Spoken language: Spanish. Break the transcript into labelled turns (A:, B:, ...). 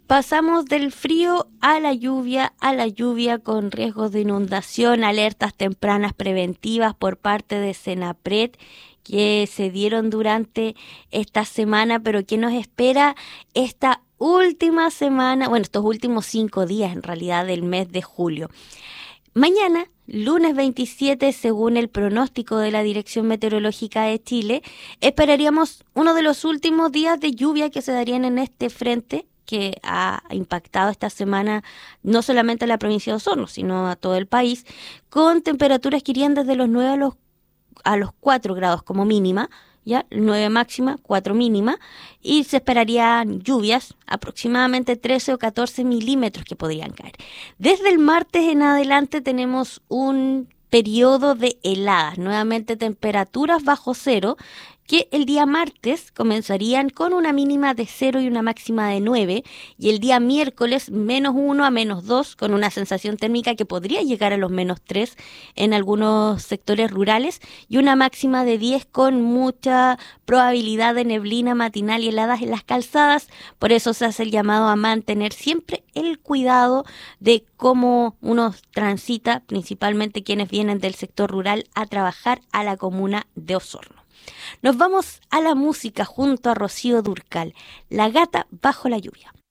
A: Pasamos del frío a la lluvia con riesgos de inundación, alertas tempranas preventivas por parte de Senapred que se dieron durante esta semana, pero ¿qué nos espera esta última semana? Bueno, estos últimos 5 días en realidad del mes de julio. Mañana, lunes 27, según el pronóstico de la Dirección Meteorológica de Chile, esperaríamos uno de los últimos días de lluvia que se darían en este frente que ha impactado esta semana no solamente a la provincia de Osorno, sino a todo el país, con temperaturas que irían desde los 9 a los 4 grados como mínima, ya 9 máxima, 4 mínima, y se esperarían lluvias, aproximadamente 13 o 14 milímetros que podrían caer. Desde el martes en adelante tenemos un periodo de heladas, nuevamente temperaturas bajo cero, que el día martes comenzarían con una mínima de 0 y una máxima de 9, y el día miércoles -1 a -2, con una sensación térmica que podría llegar a los -3 en algunos sectores rurales, y una máxima de 10 con mucha probabilidad de neblina matinal y heladas en las calzadas. Por eso se hace el llamado a mantener siempre el cuidado de cómo uno transita, principalmente quienes vienen del sector rural, a trabajar a la comuna de Osorno. Nos vamos a la música junto a Rocío Dúrcal, La gata bajo la lluvia.